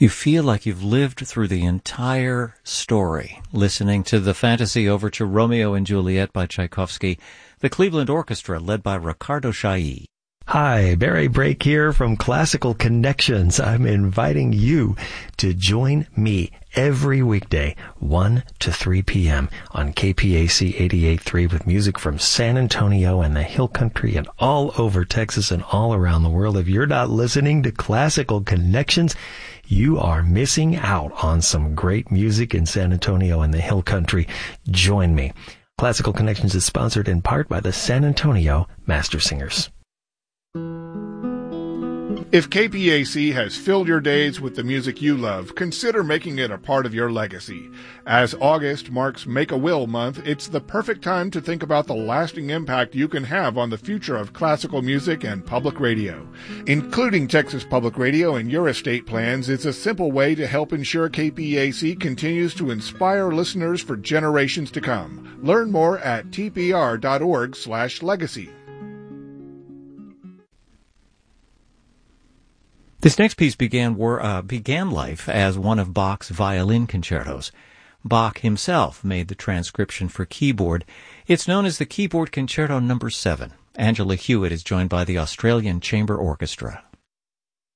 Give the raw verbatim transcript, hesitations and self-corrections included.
You feel like you've lived through the entire story, listening to the fantasy overture Romeo and Juliet by Tchaikovsky, the Cleveland Orchestra led by Ricardo Chailly. Hi, Barry Brake here from Classical Connections. I'm inviting you to join me every weekday, one to three p.m. on K P A C eighty-eight point three with music from San Antonio and the Hill Country and all over Texas and all around the world. If you're not listening to Classical Connections, you are missing out on some great music in San Antonio and the Hill Country. Join me. Classical Connections is sponsored in part by the San Antonio Master Singers. If K P A C has filled your days with the music you love, consider making it a part of your legacy. As August marks Make-A-Will Month, it's the perfect time to think about the lasting impact you can have on the future of classical music and public radio. Including Texas Public Radio in your estate plans is a simple way to help ensure K P A C continues to inspire listeners for generations to come. Learn more at t p r dot org slash legacy. This next piece began wor- uh, began life as one of Bach's violin concertos. Bach himself made the transcription for keyboard. It's known as the Keyboard Concerto Number seven. Angela Hewitt is joined by the Australian Chamber Orchestra.